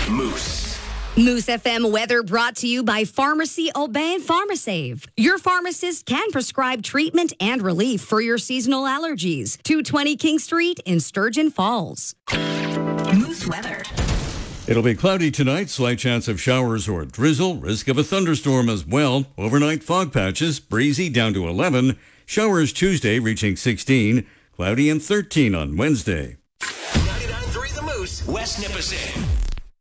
Moose. Moose FM weather brought to you by Pharmacy Aubin PharmaSave. Your pharmacist can prescribe treatment and relief for your seasonal allergies. 220 King Street in Sturgeon Falls. Moose weather. It'll be cloudy tonight, slight chance of showers or drizzle, risk of a thunderstorm as well. Overnight fog patches, breezy down to 11. Showers Tuesday reaching 16. Cloudy and 13 on Wednesday. 99.3 The Moose, West Nipissing.